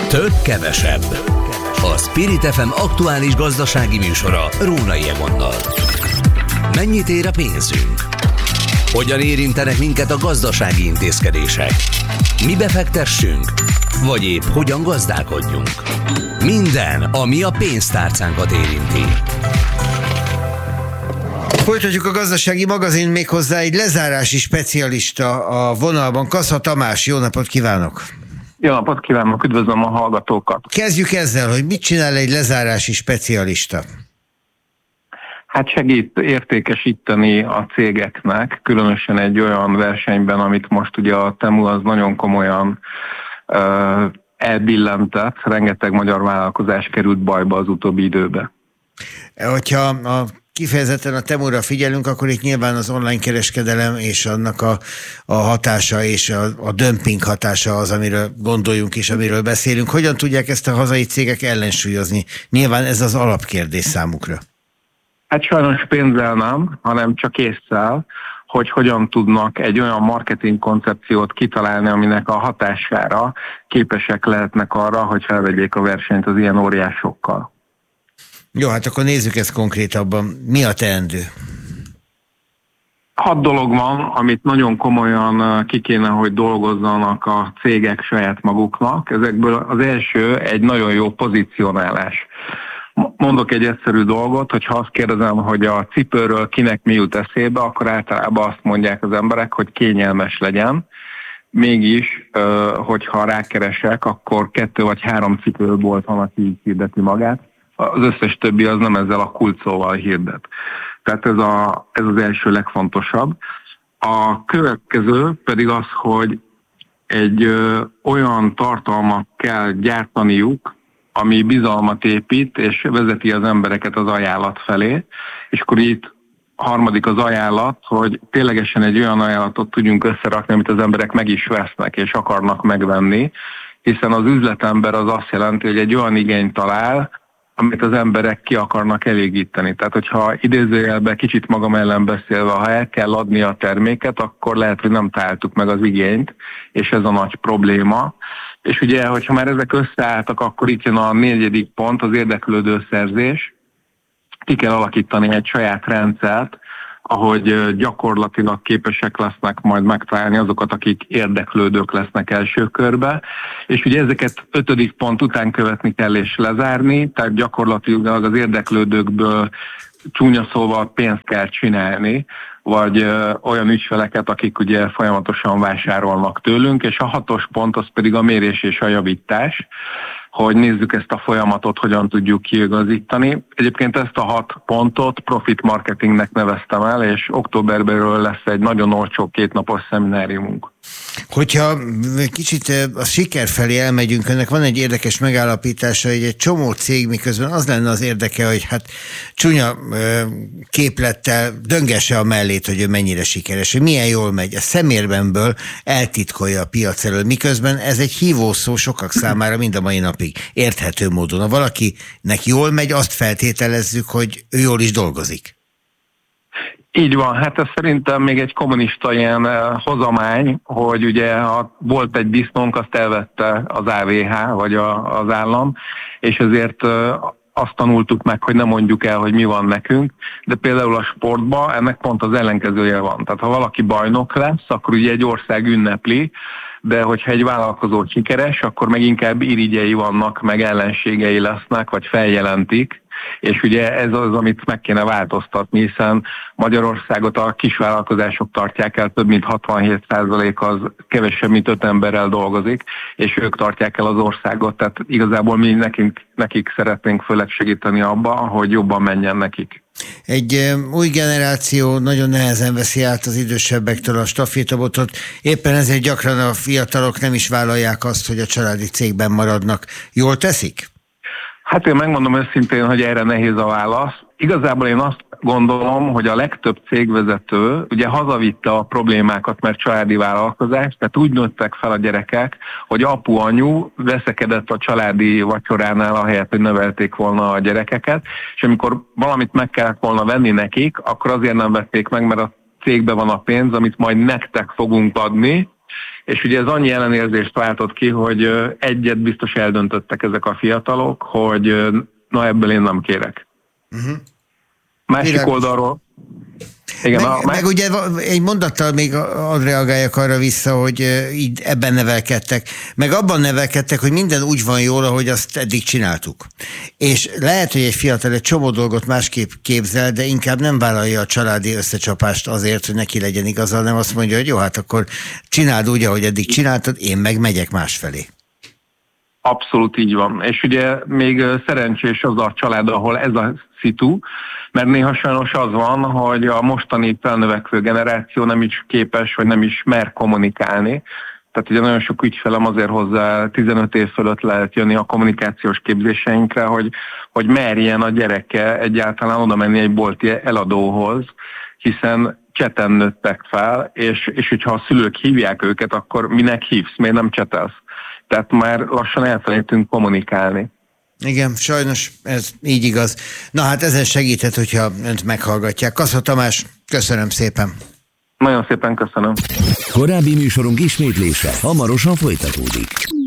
Több kevesebb. A Spirit FM aktuális gazdasági műsora Rónai Egonnal. Mennyit ér a pénzünk? Hogyan érintenek minket a gazdasági intézkedések? Mibe fektessünk? Vagy épp hogyan gazdálkodjunk? Minden, ami a pénztárcánkat érinti. Folytatjuk a gazdasági magazin, méghozzá egy lezárási specialista a vonalban. Kassa Tamás, jó napot kívánok! Jó napot kívánok, üdvözlöm a hallgatókat! Kezdjük ezzel, hogy mit csinál egy lezárási specialista? Hát segít értékesíteni a cégeknek, különösen egy olyan versenyben, amit most ugye a Temu az nagyon komolyan elbillentett, rengeteg magyar vállalkozás került bajba az utóbbi időben. Hogyha kifejezetten a Temura figyelünk, akkor itt nyilván az online kereskedelem és annak a hatása és a dömping hatása az, amiről gondoljunk és amiről beszélünk. Hogyan tudják ezt a hazai cégek ellensúlyozni? Nyilván ez az alapkérdés számukra. Hát sajnos pénzzel nem, hanem csak ésszel, hogy hogyan tudnak egy olyan marketing koncepciót kitalálni, aminek a hatására képesek lehetnek arra, hogy felvegyék a versenyt az ilyen óriásokkal. Jó, hát akkor nézzük ezt konkrétabban. Mi a teendő? 6 dolog van, amit nagyon komolyan ki kéne, hogy dolgozzanak a cégek saját maguknak. Ezekből az első egy nagyon jó pozícionálás. Mondok egy egyszerű dolgot, hogyha azt kérdezem, hogy a cipőről kinek mi jut eszébe, akkor általában azt mondják az emberek, hogy kényelmes legyen. Mégis, hogyha rákeresek, akkor 2 vagy 3 cipőbolt van, aki így hirdeti magát. Az összes többi az nem ezzel a kulcsszóval hirdet. Tehát ez az első legfontosabb. A következő pedig az, hogy egy olyan tartalmat kell gyártaniuk, ami bizalmat épít, és vezeti az embereket az ajánlat felé. És akkor itt harmadik az ajánlat, hogy ténylegesen egy olyan ajánlatot tudjunk összerakni, amit az emberek meg is vesznek, és akarnak megvenni, hiszen az üzletember az azt jelenti, hogy egy olyan igényt talál, amit az emberek ki akarnak elégíteni. Tehát, hogyha idézőjelben kicsit magam ellen beszélve, ha el kell adni a terméket, akkor lehet, hogy nem találtuk meg az igényt, és ez a nagy probléma. És ugye, hogyha már ezek összeálltak, akkor itt jön a 4. pont, az érdeklődő szerzés. Ki kell alakítani egy saját rendszert, ahogy gyakorlatilag képesek lesznek majd megtalálni azokat, akik érdeklődők lesznek első körbe. És ugye ezeket 5. pont után követni kell és lezárni, tehát gyakorlatilag az érdeklődőkből csúnya szóval pénzt kell csinálni, vagy olyan ügyfeleket, akik ugye folyamatosan vásárolnak tőlünk, és a 6. pont az pedig a mérés és a javítás, hogy nézzük ezt a folyamatot, hogyan tudjuk kiigazítani. Egyébként ezt a 6 pontot profit marketingnek neveztem el, és októberben lesz egy nagyon olcsó 2 napos szemináriumunk. Hogyha kicsit a siker felé elmegyünk, ennek van egy érdekes megállapítása, hogy egy csomó cég, miközben az lenne az érdeke, hogy hát csúnya képlettel döngesse a mellét, hogy ő mennyire sikeres, hogy milyen jól megy. A szemérbenből eltitkolja a piac elől, miközben ez egy hívószó sokak számára mind a mai napig érthető módon. Ha valakinek jól megy, azt feltételezzük, hogy ő jól is dolgozik. Így van, hát ez szerintem még egy kommunista ilyen hozamány, hogy ugye volt egy disznónk, azt elvette az AVH, vagy az állam, és ezért azt tanultuk meg, hogy nem mondjuk el, hogy mi van nekünk, de például a sportban ennek pont az ellenkezője van. Tehát ha valaki bajnok lesz, akkor ugye egy ország ünnepli, de hogyha egy vállalkozó sikeres, akkor meg inkább irigyei vannak, meg ellenségei lesznek, vagy feljelentik, és ugye ez az, amit meg kéne változtatni, hiszen Magyarországot a kisvállalkozások tartják el, több mint 67% az kevesebb, mint 5 emberrel dolgozik, és ők tartják el az országot, tehát igazából mi nekik szeretnénk főleg segíteni abba, hogy jobban menjen nekik. Egy új generáció nagyon nehezen veszi át az idősebbektől a stafétabotot, éppen ezért gyakran a fiatalok nem is vállalják azt, hogy a családi cégben maradnak. Jól teszik? Hát én megmondom őszintén, hogy erre nehéz a válasz. Igazából én azt gondolom, hogy a legtöbb cégvezető ugye hazavitte a problémákat, mert családi vállalkozás, tehát úgy nőttek fel a gyerekek, hogy apu-anyu veszekedett a családi vacsoránál, ahelyett, hogy nevelték volna a gyerekeket, és amikor valamit meg kellett volna venni nekik, akkor azért nem vették meg, mert a cégben van a pénz, amit majd nektek fogunk adni, És ugye ez annyi ellenérzést váltott ki, hogy egyet biztos eldöntöttek ezek a fiatalok, hogy na ebből én nem kérek. Másik oldalról... Igen, meg ugye egy mondattal még reagáljak arra vissza, hogy így ebben nevelkedtek. Meg abban nevelkedtek, hogy minden úgy van jól, ahogy azt eddig csináltuk. És lehet, hogy egy fiatal egy csomó dolgot másképp képzel, de inkább nem vállalja a családi összecsapást azért, hogy neki legyen igaza, hanem azt mondja, hogy jó, hát akkor csináld úgy, ahogy eddig csináltad, én meg megyek másfelé. Abszolút így van. És ugye még szerencsés az a család, ahol ez a szitu, mert néha sajnos az van, hogy a mostani felnövekvő generáció nem is képes, vagy nem is mer kommunikálni. Tehát ugye nagyon sok ügyfelem azért hozzá 15 év fölött lehet jönni a kommunikációs képzéseinkre, hogy merjen a gyereke egyáltalán oda menni egy bolti eladóhoz, hiszen cseten nőttek fel, és hogyha a szülők hívják őket, akkor minek hívsz, miért nem csetelsz? Tehát már lassan elfelejtünk kommunikálni. Igen, sajnos ez így igaz. Na hát ezen segíthet, hogyha önt meghallgatják. Kassa Tamás, köszönöm szépen. Nagyon szépen köszönöm. Korábbi műsorunk ismétlése hamarosan folytatódik.